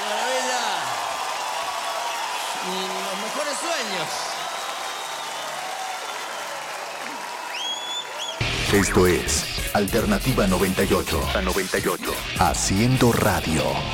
maravilla. Y los mejores sueños. Esto es Alternativa 98. A 98. Haciendo radio.